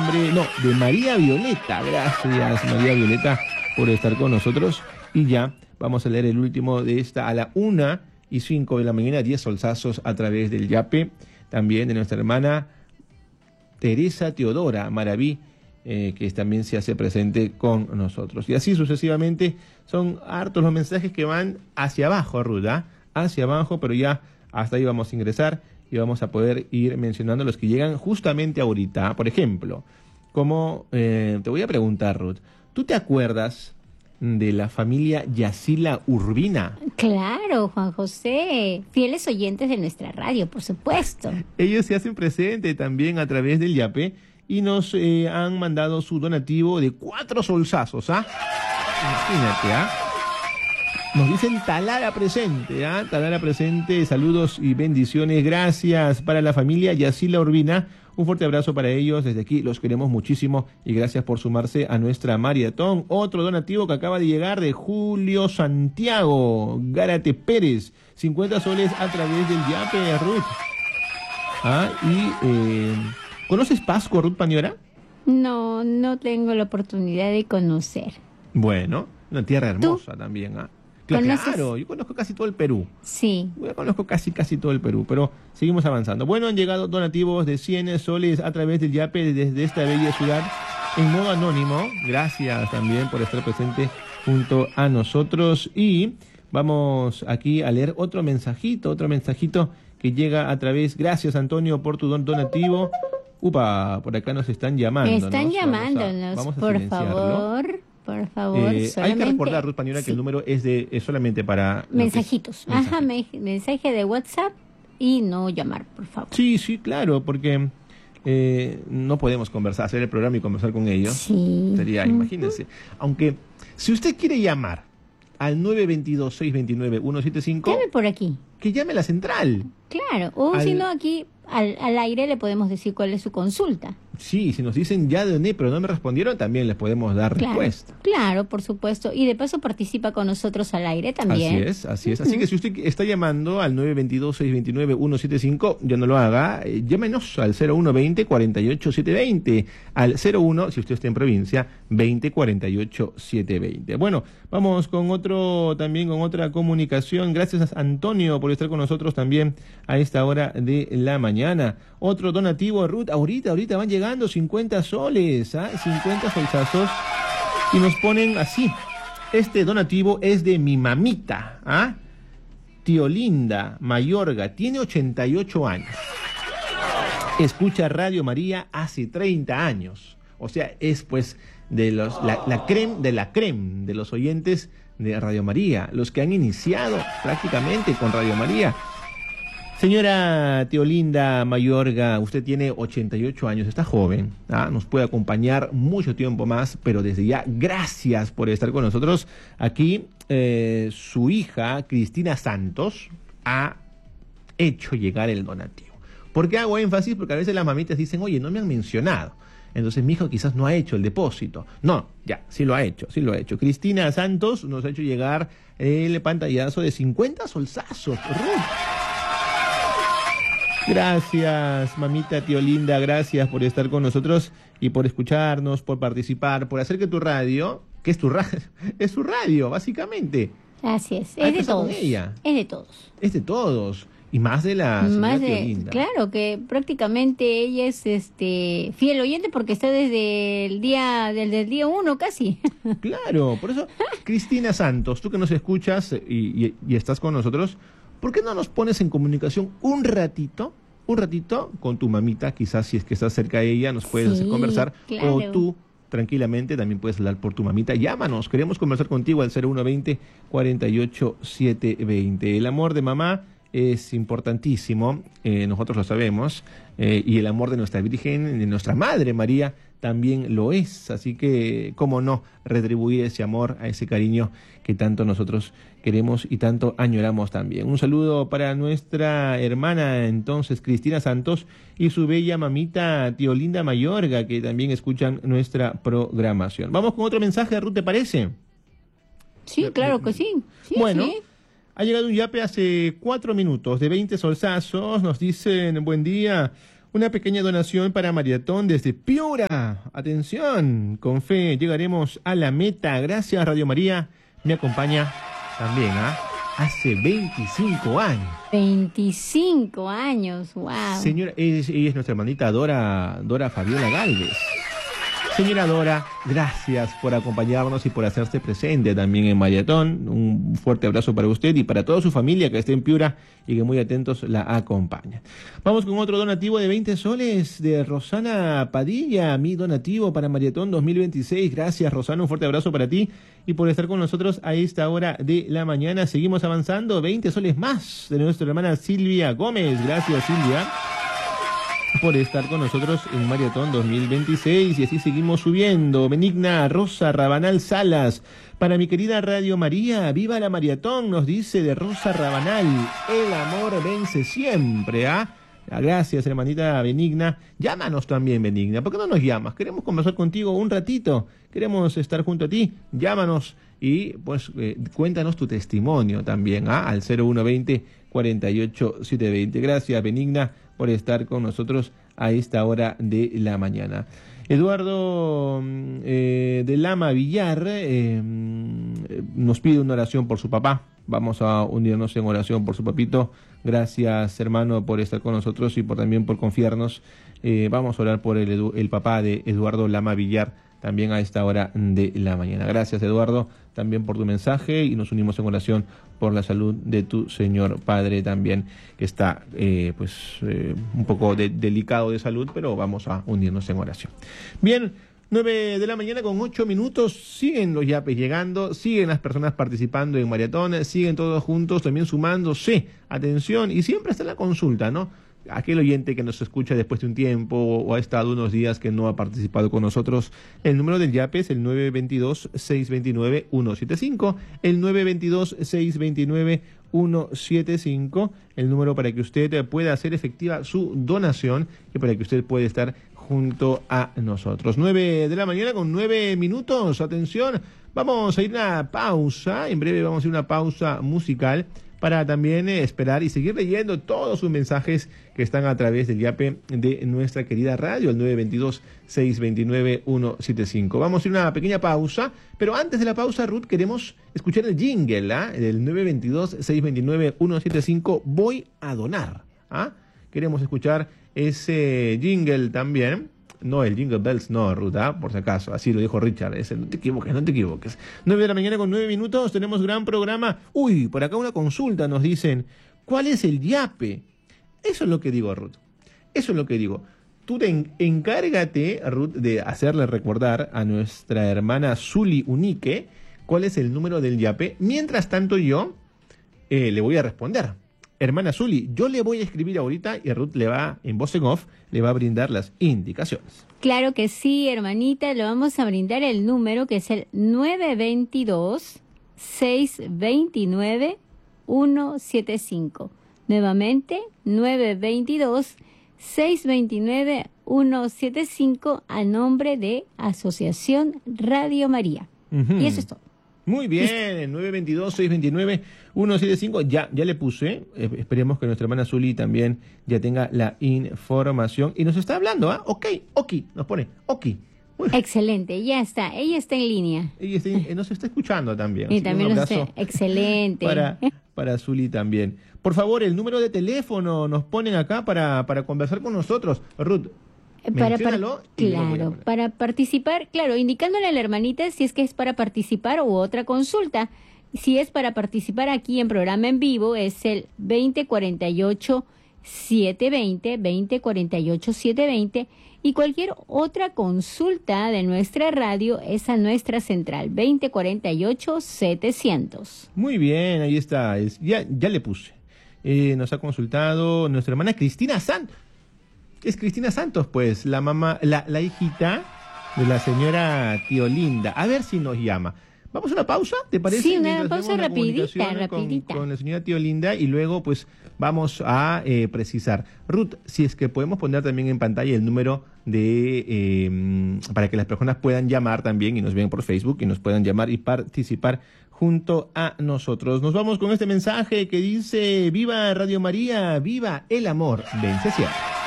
nombre, no, de María Violeta. Gracias, María Violeta, por estar con nosotros. Y ya vamos a leer el último de esta a la 1:05 de la mañana, 10 solsazos a través del Yape, también de nuestra hermana Teresa Teodora Maraví, que también se hace presente con nosotros. Y así sucesivamente, son hartos los mensajes que van hacia abajo, Ruth, hacia abajo, pero ya hasta ahí vamos a ingresar y vamos a poder ir mencionando los que llegan justamente ahorita. Por ejemplo, como te voy a preguntar, Ruth, ¿tú te acuerdas de la familia Yacila Urbina? Claro, Juan José, fieles oyentes de nuestra radio, por supuesto. Ellos se hacen presente también a través del Yape y nos han mandado su donativo de 4 solsazos, Imagínate, Nos dicen Talara presente, Talara presente, saludos y bendiciones, gracias para la familia Yacila Urbina, un fuerte abrazo para ellos, desde aquí los queremos muchísimo y gracias por sumarse a nuestra maratón. Otro donativo que acaba de llegar de Julio Santiago Gárate Pérez, 50 soles a través del Yape, Ruth. ¿Conoces Pasco, Ruth Pañora? No, no tengo la oportunidad de conocer. Bueno, una tierra hermosa también, Claro, yo conozco casi todo el Perú. Sí. Yo conozco casi todo el Perú, pero seguimos avanzando. Bueno, han llegado donativos de 100 soles a través del Yape desde esta bella ciudad en modo anónimo. Gracias también por estar presente junto a nosotros. Y vamos aquí a leer otro mensajito que llega a través. Gracias, Antonio, por tu donativo. Por acá nos están llamándonos. Están llamándonos, vamos a por favor. Por favor, hay que recordar, Ruth Pañora, que el número es solamente para mensajitos. Mensaje de WhatsApp y no llamar, por favor. Sí, claro, porque no podemos hacer el programa y conversar con ellos. Sí. Sería, imagínense. Aunque, si usted quiere llamar al 922-629-175... Llame por aquí. Que llame a la central. Claro, o si no, aquí al aire le podemos decir cuál es su consulta. Sí, si nos dicen ya doné, pero no me respondieron, también les podemos dar respuesta. Claro, por supuesto. Y de paso participa con nosotros al aire también. Así es. Así que si usted está llamando al 922-629-175, ya no lo haga, llámenos al 0120-48720, al 01, si usted está en provincia, 20-48-720. Bueno, vamos con otra comunicación. Gracias a Antonio por estar con nosotros también a esta hora de la mañana. Otro donativo, Ruth, ahorita van llegando 50 soles, 50 solsazos, y nos ponen así. Este donativo es de mi mamita, Teolinda Mayorga, tiene 88 años. Escucha Radio María hace 30 años. O sea, es pues de la creme de los oyentes de Radio María, los que han iniciado prácticamente con Radio María. Señora Teolinda Mayorga, usted tiene 88 años, está joven, nos puede acompañar mucho tiempo más, pero desde ya, gracias por estar con nosotros. Aquí su hija, Cristina Santos, ha hecho llegar el donativo. ¿Por qué hago énfasis? Porque a veces las mamitas dicen, oye, no me han mencionado. Entonces mi hijo quizás no ha hecho el depósito. No, ya, sí lo ha hecho. Cristina Santos nos ha hecho llegar el pantallazo de 50 solsazos. Gracias, mamita Teolinda, gracias por estar con nosotros y por escucharnos, por participar, por hacer que tu radio, que es tu radio, es tu radio, básicamente. Así es de todos. Es de todos. Y más de la señora Teolinda. Claro, que prácticamente ella es fiel oyente porque está desde el día 1 casi. Claro, por eso, Cristina Santos, tú que nos escuchas y estás con nosotros, ¿por qué no nos pones en comunicación un ratito con tu mamita? Quizás si es que estás cerca de ella nos puedes hacer conversar, claro. O tú tranquilamente también puedes hablar por tu mamita. Llámanos, queremos conversar contigo al 0120-48-720. El amor de mamá es importantísimo, nosotros lo sabemos, y el amor de nuestra Virgen, de nuestra Madre María, también lo es. Así que, cómo no retribuir ese amor, a ese cariño que tanto nosotros queremos y tanto añoramos también. Un saludo para nuestra hermana, entonces, Cristina Santos, y su bella mamita Teolinda Mayorga, que también escuchan nuestra programación. Vamos con otro mensaje, Ruth, ¿te parece? Sí, claro que sí. Bueno. Sí. Ha llegado un yape hace 4 minutos de 20 solsazos. Nos dicen, buen día. Una pequeña donación para Maratón desde Piura. Atención, con fe llegaremos a la meta. Gracias, Radio María. Me acompaña también, hace 25 años. 25 años, wow. Señora, ella es nuestra hermanita Dora Fabiola Gálvez. Señora Dora, gracias por acompañarnos y por hacerse presente también en Maratón. Un fuerte abrazo para usted y para toda su familia que esté en Piura y que muy atentos la acompañan. Vamos con otro donativo de 20 soles de Rosana Padilla, mi donativo para Maratón 2026. Gracias, Rosana, un fuerte abrazo para ti y por estar con nosotros a esta hora de la mañana. Seguimos avanzando, 20 soles más de nuestra hermana Silvia Gómez. Gracias, Silvia, por estar con nosotros en Maratón 2026 y así seguimos subiendo. Benigna Rosa Rabanal Salas, para mi querida Radio María, viva la Maratón, nos dice de Rosa Rabanal, el amor vence siempre, Gracias, hermanita Benigna. Llámanos también, Benigna, ¿por qué no nos llamas? Queremos conversar contigo un ratito, queremos estar junto a ti, llámanos y pues cuéntanos tu testimonio también, al 0120 48 720. Gracias, Benigna, por estar con nosotros a esta hora de la mañana. Eduardo de Lama Villar nos pide una oración por su papá. Vamos a unirnos en oración por su papito. Gracias, hermano, por estar con nosotros y también por confiarnos. Vamos a orar por el papá de Eduardo Lama Villar también a esta hora de la mañana. Gracias, Eduardo, también por tu mensaje y nos unimos en oración por la salud de tu señor padre también, que está un poco delicado de salud, pero vamos a unirnos en oración. Bien, 9 de la mañana con 8 minutos, siguen los yapes llegando, siguen las personas participando en Maratón, siguen todos juntos también sumándose, atención, y siempre está la consulta, ¿no? Aquel oyente que nos escucha después de un tiempo o ha estado unos días que no ha participado con nosotros, el número del YAPE es el 922-629-175, el 922-629-175, el número para que usted pueda hacer efectiva su donación y para que usted pueda estar junto a nosotros. 9 de la mañana con 9 minutos, atención, vamos a ir a una pausa, en breve vamos a ir a una pausa musical para también esperar y seguir leyendo todos sus mensajes que están a través del YAPE de nuestra querida radio, el 922-629-175. Vamos a ir a una pequeña pausa, pero antes de la pausa, Ruth, queremos escuchar el jingle, del 922-629-175, voy a donar. Queremos escuchar ese jingle también. No, el Jingle Bells no, Ruth, por si acaso, así lo dijo Richard, no te equivoques. 9 de la mañana con 9 minutos, tenemos gran programa. Uy, por acá una consulta, nos dicen, ¿cuál es el YAPE? Eso es lo que digo, Ruth, eso es lo que digo. Tú encárgate, Ruth, de hacerle recordar a nuestra hermana Zuli Unique cuál es el número del YAPE. Mientras tanto yo le voy a responder. Hermana Zuli, yo le voy a escribir ahorita y Ruth le va, en voz en off, le va a brindar las indicaciones. Claro que sí, hermanita, le vamos a brindar el número que es el 922-629-175. Nuevamente, 922-629-175 a nombre de Asociación Radio María. Y eso es todo. Muy bien, 922-629-175, ya le puse, esperemos que nuestra hermana Zuli también ya tenga la información y nos está hablando, Oki, nos pone, Oki. Excelente, ya está, ella está en línea. Ella nos está escuchando también. Y también nos está, excelente. Para Zuli también. Por favor, el número de teléfono nos ponen acá para conversar con nosotros. Ruth, para participar, indicándole a la hermanita si es que es para participar u otra consulta. Si es para participar aquí en programa en vivo, es el 2048-720, y cualquier otra consulta de nuestra radio es a nuestra central, 2048-700. Muy bien, ahí está, ya le puse. Nos ha consultado nuestra hermana Cristina Santos. Es Cristina Santos, pues, la mamá, la hijita de la señora Tiolinda. A ver si nos llama. ¿Vamos a una pausa? ¿Te parece? Sí, una pausa rapidita. Con la señora Tiolinda y luego, pues, vamos a precisar. Ruth, si es que podemos poner también en pantalla el número de para que las personas puedan llamar también y nos vean por Facebook y nos puedan llamar y participar junto a nosotros. Nos vamos con este mensaje que dice: viva Radio María, viva el amor, vence siempre.